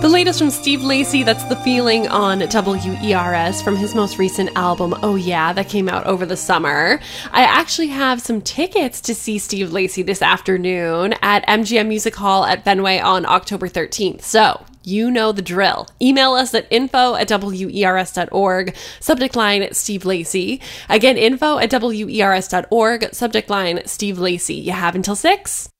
The latest from Steve Lacy, that's The Feeling on WERS from his most recent album, Oh Yeah, that came out over the summer. I actually have some tickets to see Steve Lacy this afternoon at MGM Music Hall at Fenway on October 13th. So, you know the drill. Email us at info@wers.org, subject line Steve Lacy. Again, info@wers.org, subject line Steve Lacy. You have until 6.